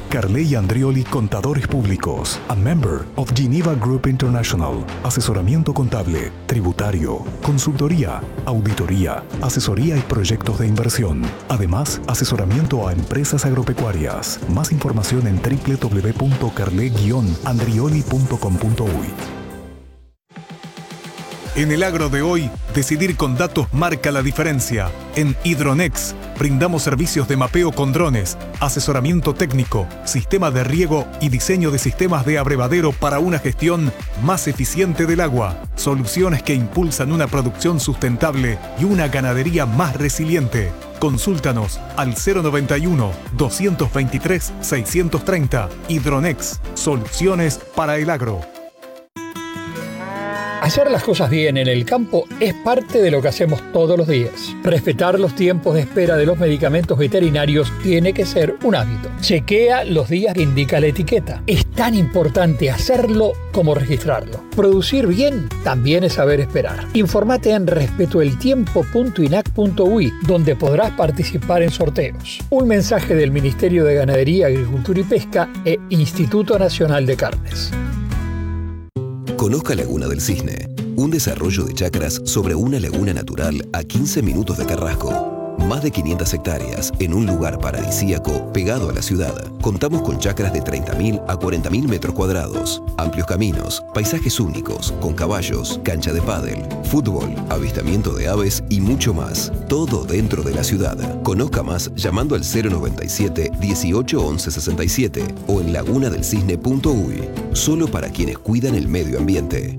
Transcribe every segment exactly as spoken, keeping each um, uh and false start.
Carley Andrioli Contadores Públicos, a member of Geneva Group International. Asesoramiento contable, tributario, consultoría, auditoría, asesoría y proyectos de inversión. Además, asesoramiento a empresas agropecuarias. Más información en doble u doble u doble u punto carle guion andrioli punto com punto uy. En el agro de hoy, decidir con datos marca la diferencia. En Hidronex, brindamos servicios de mapeo con drones, asesoramiento técnico, sistema de riego y diseño de sistemas de abrevadero para una gestión más eficiente del agua. Soluciones que impulsan una producción sustentable y una ganadería más resiliente. Consúltanos al cero noventa y uno, doscientos veintitrés, seiscientos treinta. Hidronex, soluciones para el agro. Hacer las cosas bien en el campo es parte de lo que hacemos todos los días. Respetar los tiempos de espera de los medicamentos veterinarios tiene que ser un hábito. Chequea los días que indica la etiqueta. Es tan importante hacerlo como registrarlo. Producir bien también es saber esperar. Infórmate en respeto el tiempo punto i n a c punto u y, donde podrás participar en sorteos. Un mensaje del Ministerio de Ganadería, Agricultura y Pesca e Instituto Nacional de Carnes. Conozca Laguna del Cisne, un desarrollo de chacras sobre una laguna natural a quince minutos de Carrasco. Más de quinientas hectáreas en un lugar paradisíaco pegado a la ciudad. Contamos con chacras de treinta mil a cuarenta mil metros cuadrados, amplios caminos, paisajes únicos, con caballos, cancha de pádel, fútbol, avistamiento de aves y mucho más. Todo dentro de la ciudad. Conozca más llamando al cero noventa y siete, dieciocho, once, sesenta y siete o en laguna del cisne punto u y. Solo para quienes cuidan el medio ambiente.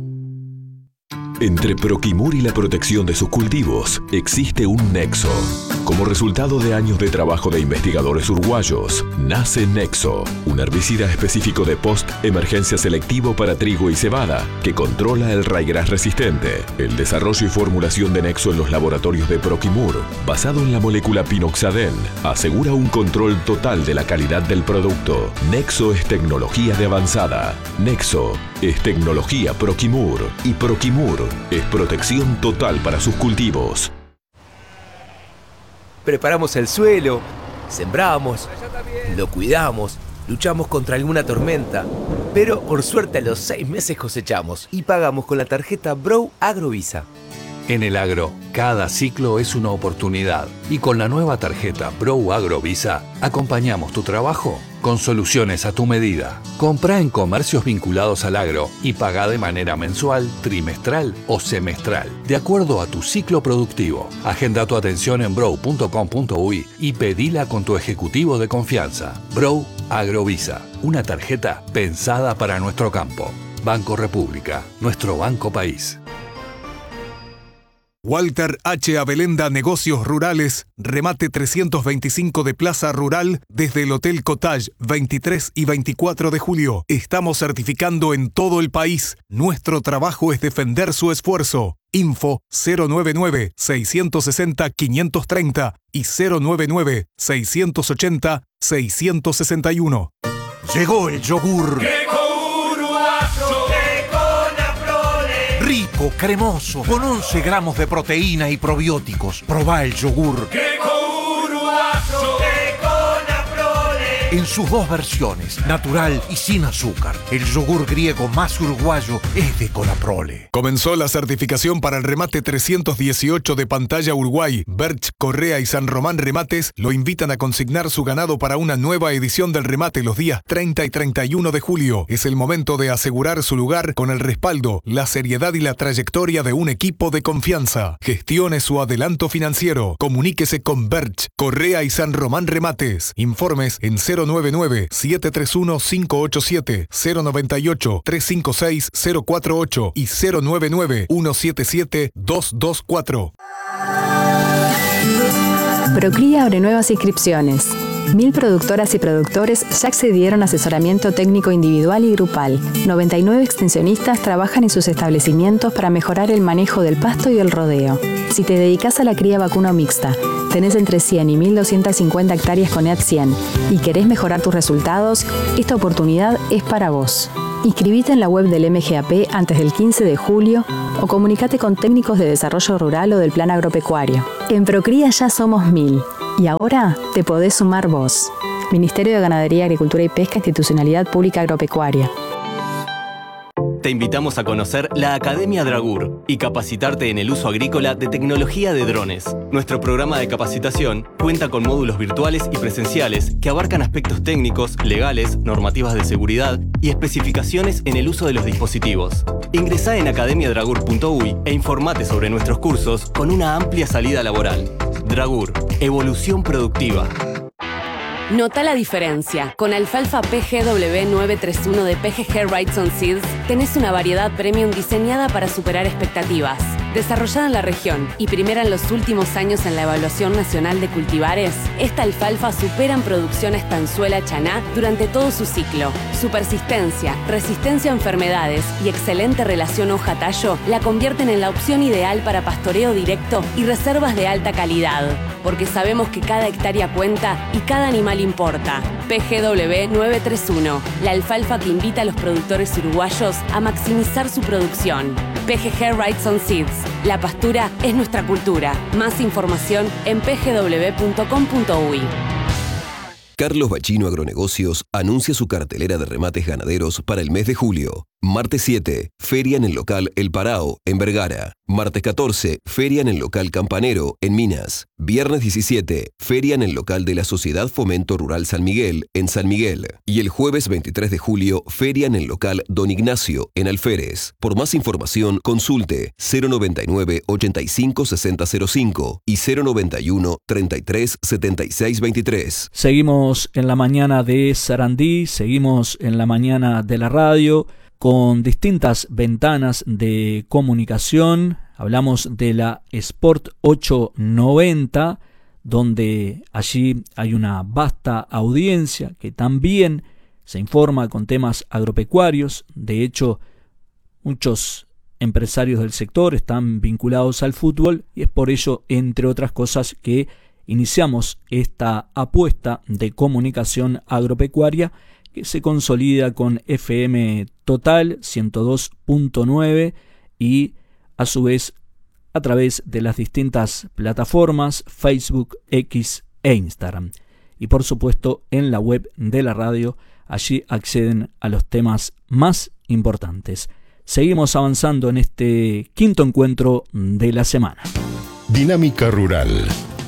Entre Proquimur y la protección de sus cultivos existe un nexo. Como resultado de años de trabajo de investigadores uruguayos, nace Nexo, un herbicida específico de post-emergencia selectivo para trigo y cebada, que controla el ryegrass resistente. El desarrollo y formulación de Nexo en los laboratorios de Proquimur, basado en la molécula pinoxadén, asegura un control total de la calidad del producto. Nexo es tecnología de avanzada. Nexo es tecnología Proquimur. Y Proquimur es protección total para sus cultivos. Preparamos el suelo, sembramos, lo cuidamos, luchamos contra alguna tormenta, pero por suerte a los seis meses cosechamos y pagamos con la tarjeta Brow Agrovisa. En el agro, cada ciclo es una oportunidad y con la nueva tarjeta Brow Agrovisa acompañamos tu trabajo con soluciones a tu medida. Comprá en comercios vinculados al agro y pagá de manera mensual, trimestral o semestral, de acuerdo a tu ciclo productivo. Agenda tu atención en brow punto com punto u y y pedila con tu ejecutivo de confianza. Brow Agrovisa, una tarjeta pensada para nuestro campo. Banco República, nuestro banco país. Walter H. Abelenda Negocios Rurales, remate trescientos veinticinco de Plaza Rural desde el Hotel Cottage, veintitrés y veinticuatro de julio. Estamos certificando en todo el país. Nuestro trabajo es defender su esfuerzo. Info cero noventa y nueve, seiscientos sesenta, quinientos treinta y cero noventa y nueve, seiscientos ochenta, seiscientos sesenta y uno. Llegó el yogur. Rico, cremoso, con once gramos de proteína y probióticos. Probá el yogur. En sus dos versiones, natural y sin azúcar. El yogur griego más uruguayo es de Conaprole. Comenzó la certificación para el remate trescientos dieciocho de Pantalla Uruguay. Berch, Correa y San Román Remates lo invitan a consignar su ganado para una nueva edición del remate los días treinta y treinta y uno de julio. Es el momento de asegurar su lugar con el respaldo, la seriedad y la trayectoria de un equipo de confianza. Gestione su adelanto financiero. Comuníquese con Berch, Correa y San Román Remates. Informes en cero noventa y nueve, siete tres uno, cinco ocho siete, cero noventa y ocho, tres cinco seis, cero cuatro ocho y cero noventa y nueve, uno siete siete, dos dos cuatro. Procría abre nuevas inscripciones. Mil productoras y productores ya accedieron a asesoramiento técnico individual y grupal. noventa y nueve extensionistas trabajan en sus establecimientos para mejorar el manejo del pasto y el rodeo. Si te dedicas a la cría vacuna mixta, tenés entre cien y mil doscientas cincuenta hectáreas con E A T cien y querés mejorar tus resultados, esta oportunidad es para vos. Inscribite en la web del M G A P antes del quince de julio o comunicate con técnicos de desarrollo rural o del plan agropecuario. En Procría ya somos mil y ahora te podés sumar vos. Ministerio de Ganadería, Agricultura y Pesca, Institucionalidad Pública Agropecuaria. Te invitamos a conocer la Academia Dragur y capacitarte en el uso agrícola de tecnología de drones. Nuestro programa de capacitación cuenta con módulos virtuales y presenciales que abarcan aspectos técnicos, legales, normativas de seguridad y especificaciones en el uso de los dispositivos. Ingresá en academia dragur punto uy e informate sobre nuestros cursos con una amplia salida laboral. Dragur, evolución productiva. Nota la diferencia. Con alfalfa P G W nueve tres uno de P G G Wrightson Seeds tenés una variedad premium diseñada para superar expectativas. Desarrollada en la región y primera en los últimos años en la Evaluación Nacional de Cultivares, esta alfalfa supera en producción a estanzuela chaná durante todo su ciclo. Su persistencia, resistencia a enfermedades y excelente relación hoja-tallo la convierten en la opción ideal para pastoreo directo y reservas de alta calidad. Porque sabemos que cada hectárea cuenta y cada animal importa. P G W nueve tres uno, la alfalfa que invita a los productores uruguayos a maximizar su producción. P G G Wrightson Seeds, la pastura es nuestra cultura. Más información en p g w punto com punto uy. Carlos Bachino Agronegocios anuncia su cartelera de remates ganaderos para el mes de julio. Martes siete, feria en el local El Parao, en Vergara. Martes catorce, feria en el local Campanero, en Minas. Viernes diecisiete, feria en el local de la Sociedad Fomento Rural San Miguel, en San Miguel. Y el jueves veintitrés de julio, feria en el local Don Ignacio, en Alferez. Por más información, consulte cero noventa y nueve, ochenta y cinco, sesenta cero cinco y cero noventa y uno, treinta y tres, setenta y seis veintitrés. Seguimos en la mañana de Sarandí, seguimos en la mañana de la radio, con distintas ventanas de comunicación. Hablamos de la Sport ochocientos noventa, donde allí hay una vasta audiencia que también se informa con temas agropecuarios. De hecho, muchos empresarios del sector están vinculados al fútbol y es por ello, entre otras cosas, que iniciamos esta apuesta de comunicación agropecuaria que se consolida con F M Total ciento dos punto nueve y a su vez a través de las distintas plataformas Facebook, X e Instagram. Y por supuesto en la web de la radio, allí acceden a los temas más importantes. Seguimos avanzando en este quinto encuentro de la semana. Dinámica Rural.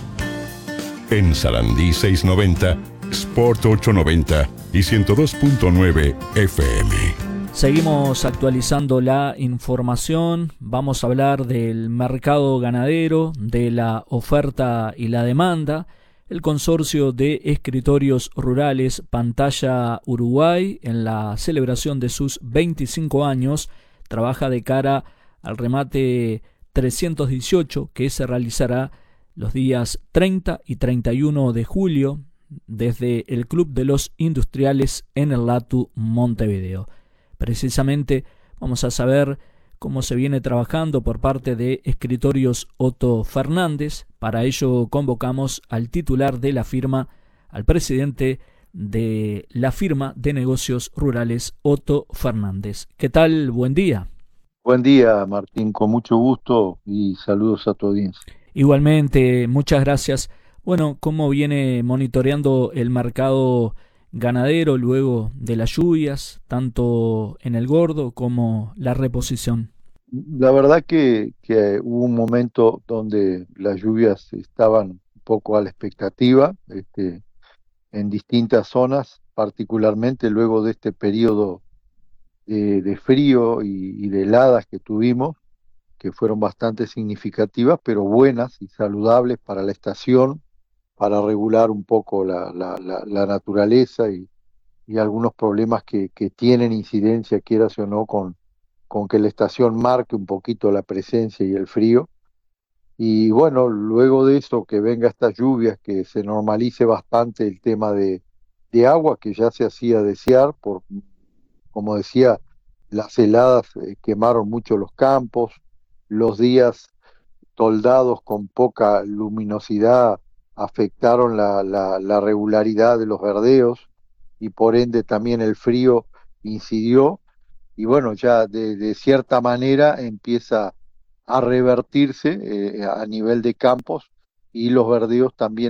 En Sarandí seiscientos noventa, Sport ochocientos noventa y ciento dos punto nueve F M. Seguimos actualizando la información. Vamos a hablar del mercado ganadero, de la oferta y la demanda. El consorcio de escritorios rurales Pantalla Uruguay, en la celebración de sus veinticinco años, trabaja de cara al remate trescientos dieciocho que se realizará los días treinta y treinta y uno de julio desde el Club de los Industriales en el Latu Montevideo. Precisamente vamos a saber cómo se viene trabajando por parte de Escritorios Otto Fernández. Para ello convocamos al titular de la firma, al presidente de la firma de negocios rurales Otto Fernández. ¿Qué tal? Buen día. Buen día, Martín, con mucho gusto y saludos a tu audiencia. Igualmente, muchas gracias. Bueno, ¿cómo viene monitoreando el mercado ganadero luego de las lluvias, tanto en el Gordo como la reposición? La verdad que, que hubo un momento donde las lluvias estaban un poco a la expectativa, este, en distintas zonas, particularmente luego de este periodo de, de frío y, y de heladas que tuvimos, que fueron bastante significativas, pero buenas y saludables para la estación, para regular un poco la, la, la, la naturaleza y, y algunos problemas que, que tienen incidencia, quieras o no, con, con que la estación marque un poquito la presencia y el frío. Y bueno, luego de eso, que venga estas lluvias, que se normalice bastante el tema de, de agua, que ya se hacía desear, por, como decía, las heladas eh, quemaron mucho los campos, los días toldados con poca luminosidad afectaron la, la, la regularidad de los verdeos y por ende también el frío incidió y bueno, ya de, de cierta manera empieza a revertirse eh, a nivel de campos y los verdeos también